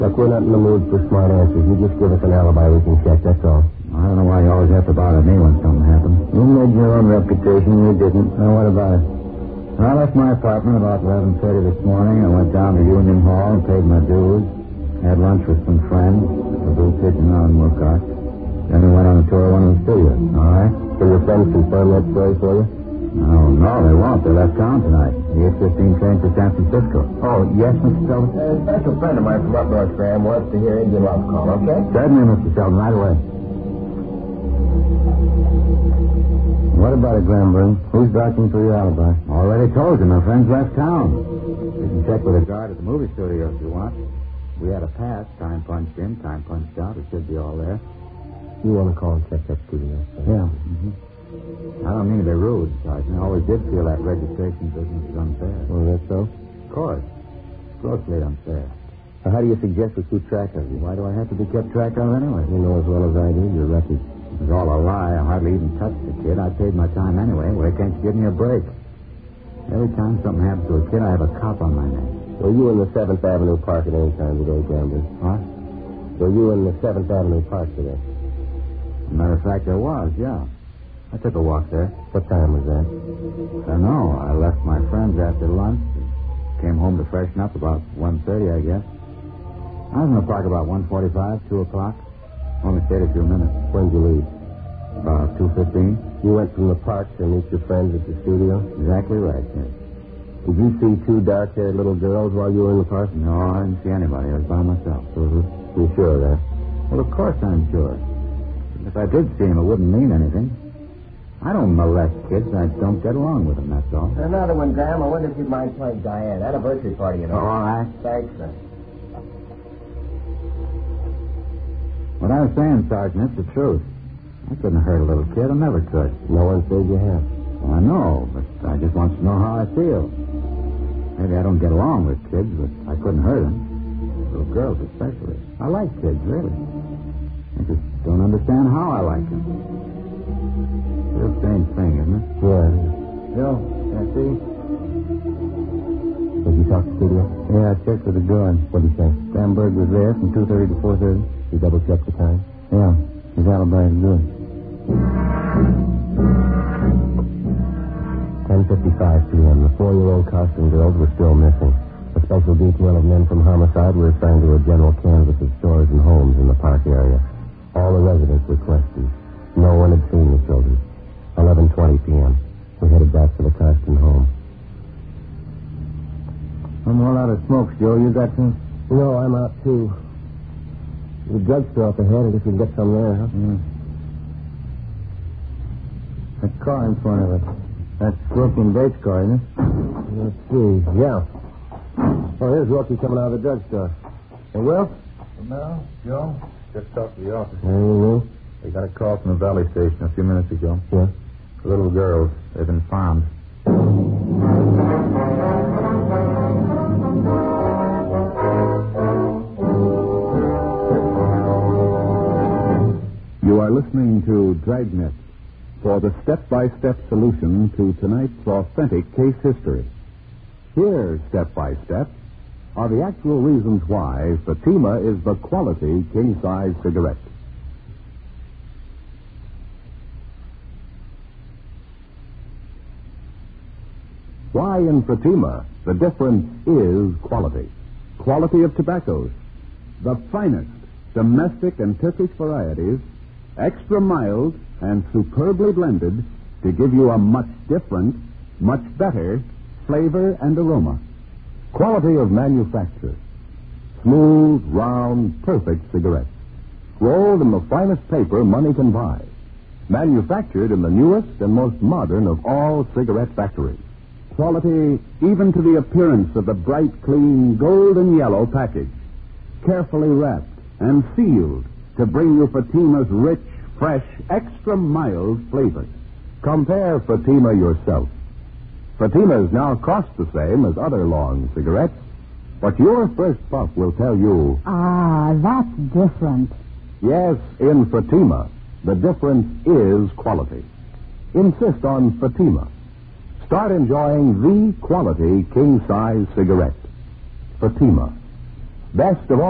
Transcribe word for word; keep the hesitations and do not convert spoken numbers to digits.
Look, we're not in the mood for smart answers. You just give us an alibi we can check, that's all. I don't know why you always have to bother me when something happens. You made your own reputation. You didn't. Now, what about it? When I left my apartment about eleven thirty this morning, I went down to Union Hall and paid my dues. Had lunch with some friends at the Blue Pigeon on Woodcock. Then we went on a tour of one of the studios. All right. So your friends confirm that story for you? No, no, they won't. They left town tonight. The eight fifteen train for San Francisco. Oh, yes, Mister Sheldon? A special friend of mine from up north, Graham, wants to hear Indian Love call, okay? Certainly, Mister Sheldon, right away. What about it, Graham Burns? Who's vouching for your alibi? Already told you. My friends left town. You can check with a guard at the movie studio if you want. We had a pass. Time punched in, time punched out. It should be all there. You want to call and check that studio? Yeah. Mm-hmm. I don't mean to be rude, Sergeant. I always did feel that registration business is unfair. Oh, that's so? Of course. Grossly unfair. Now, how do you suggest we keep track of you? Why do I have to be kept track of anyway? You know as well as I do, your record. It was all a lie. I hardly even touched the kid. I paid my time anyway. Why can't you give me a break? Every time something happens to a kid, I have a cop on my neck. Were you in the seventh Avenue Park at any time today, Gambler? What? Were you in the seventh Avenue Park today? As a matter of fact, I was, yeah. I took a walk there. What time was that? I don't know. I left my friends after lunch. Came home to freshen up about one thirty, I guess. I was in the park about one forty-five, two o'clock. Only stayed a few minutes. When did you leave? About two fifteen. You went from the park to meet your friends at the studio? Exactly right, yes. Did you see two dark-haired little girls while you were in the park? No, I didn't see anybody. I was by myself. Mm-hmm. You sure of that? Well, of course I'm sure. If I did see him, it wouldn't mean anything. I don't molest kids. I don't get along with them, that's all. Another one, Graham. I wonder if you'd mind playing Diane. Anniversary party, you know. Oh, all right. Thanks, sir. What I was saying, Sergeant, it's the truth. I couldn't hurt a little kid. I never could. No one said you have. Well, I know, but I just want to know how I feel. Maybe I don't get along with kids, but I couldn't hurt them. Little girls especially. I like kids, really. I just don't understand how I like them. It's a strange thing, isn't it? Yeah. Bill, can I see? Did you talk to the studio? Yeah, I checked with the guard. What did he say? Bamberg was there from two thirty to four thirty. You double-checked the time? Yeah. His alibi is good. ten fifty-five p.m. The four-year-old costume girls were still missing. A special detail of men from homicide were assigned to a general canvass of stores and homes in the park area. All the residents were questioned. No one had seen the children. eleven twenty p.m. We headed back to the Carston home. I'm all out of smokes, Joe. You got some? No, I'm out, too. The drugstore up ahead, I guess you can get some there, huh? Mm. That car in front of it. That's Wilkie and Bates' car, isn't it? Let's see. Yeah. Oh, here's Wilkie coming out of the drugstore. Hey, Will? No, Joe? Just talked to the office. Hey, Will? They got a call from the Valley Station a few minutes ago. Yeah? The little girls. They've been found. You are listening to Dragnet for the step-by-step solution to tonight's authentic case history. Here, step by step, are the actual reasons why Fatima is the quality king-size cigarette. Why in Fatima the difference is quality. Quality of tobaccos. The finest domestic and Turkish varieties, extra mild and superbly blended to give you a much different, much better flavor and aroma. Quality of manufacture. Smooth, round, perfect cigarettes. Rolled in the finest paper money can buy. Manufactured in the newest and most modern of all cigarette factories. Quality even to the appearance of the bright, clean, golden yellow package. Carefully wrapped and sealed to bring you Fatima's rich, fresh, extra mild flavor. Compare Fatima yourself. Fatimas now cost the same as other long cigarettes, but your first puff will tell you... Ah, that's different. Yes, in Fatima, the difference is quality. Insist on Fatima. Start enjoying the quality king-size cigarette. Fatima. Best of all...